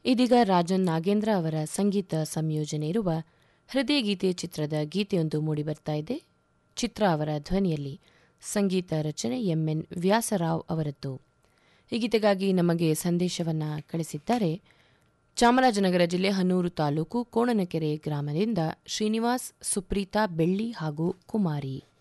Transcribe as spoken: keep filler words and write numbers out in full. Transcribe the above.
ಇದೀಗ ರಾಜನ್ ನಾಗೇಂದ್ರ ಅವರ ಸಂಗೀತ ಸಂಯೋಜನೆ ಇರುವ ಹೃದಯ ಗೀತೆ ಚಿತ್ರದ ಗೀತೆಯೊಂದು ಮೂಡಿಬರ್ತಾ ಇದೆ. ಚಿತ್ರ ಅವರ ಧ್ವನಿಯಲ್ಲಿ, ಸಂಗೀತ ರಚನೆ ಎಂಎನ್ ವ್ಯಾಸರಾವ್ ಅವರದ್ದು. ಈ ಗೀತೆಗಾಗಿ ನಮಗೆ ಸಂದೇಶವನ್ನು ಕಳಿಸಿದ್ದಾರೆ ಚಾಮರಾಜನಗರ ಜಿಲ್ಲೆ ಹನೂರು ತಾಲೂಕು ಕೋಣನಕೆರೆ ಗ್ರಾಮದಿಂದ ಶ್ರೀನಿವಾಸ್, ಸುಪ್ರೀತಾ, ಬೆಳ್ಳಿ ಹಾಗೂ ಕುಮಾರಿ.